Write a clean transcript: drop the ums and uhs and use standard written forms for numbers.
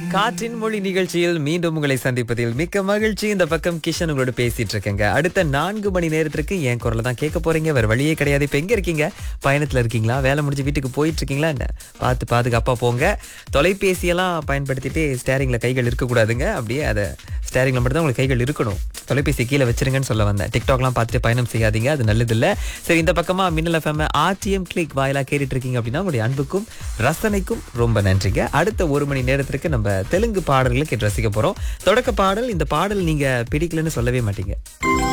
காற்றின் மொழி நிகழ்ச்சியில் மீண்டும் உங்களை சந்திப்பதில் மிக்க மகிழ்ச்சி. இந்த பக்கம் கிஷன் உங்களோட பேசிட்டு இருக்கேங்க. அடுத்த 4 மணி நேரத்திற்கு என் குரலை தான் கேட்க போறீங்க. வேற வழியே கிடையாது. இப்ப எங்க இருக்கீங்க? பயணத்துல இருக்கீங்களா? வேலை முடிஞ்சு வீட்டுக்கு போயிட்டு இருக்கீங்களா? என்ன பார்த்து பாதுகாப்பா போங்க. தொலைபேசியெல்லாம் பயன்படுத்திட்டு ஸ்டேரிங்ல கைகள் இருக்கக்கூடாதுங்க. அப்படியே அதை ஸ்டேரிங்ல மட்டும் தான் உங்களுக்கு கைகள் இருக்கணும். தொலைபேசி கீழே வச்சிருங்கன்னு சொல்ல வந்தேன். டிக்டாக்லாம் பார்த்துட்டு பயணம் செய்யாதீங்க, அது நல்லது இல்ல. சரி, இந்த பக்கமா மின்னல் எஃப்எம் ஆர்டிஎம் கிளிக் வாயிலா கேட்டுட்டு இருக்கீங்க அப்படின்னா உங்களுடைய அன்புக்கும் ரசனைக்கும் ரொம்ப நன்றிங்க. அடுத்த 1 மணி நேரத்திற்கு நம்ம தெலுங்கு பாடல்களை கேட்டு ரசிக்க போறோம். தொடக்க பாடல். இந்த பாடல் நீங்க பிடிக்கலன்னு சொல்லவே மாட்டீங்க.